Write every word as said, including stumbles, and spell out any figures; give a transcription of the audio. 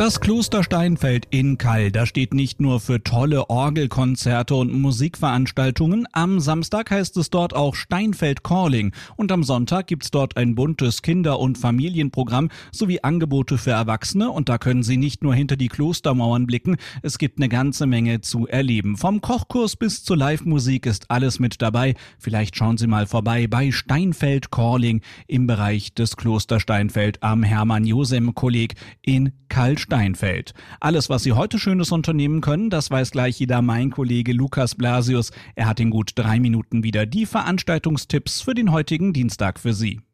Das Kloster Steinfeld in Kall, das steht nicht nur für tolle Orgelkonzerte und Musikveranstaltungen. Am Samstag heißt es dort auch Steinfeld Calling und am Sonntag gibt's dort ein buntes Kinder- und Familienprogramm sowie Angebote für Erwachsene und da können Sie nicht nur hinter die Klostermauern blicken, es gibt eine ganze Menge zu erleben. Vom Kochkurs bis zur Live-Musik ist alles mit dabei. Vielleicht schauen Sie mal vorbei bei Steinfeld Calling im Bereich des Kloster Steinfeld am Hermann-Josem-Kolleg in Kall-Steinfeld. Alles, was Sie heute Schönes unternehmen können, das weiß gleich wieder mein Kollege Lukas Blasius. Er hat in gut drei Minuten wieder die Veranstaltungstipps für den heutigen Dienstag für Sie.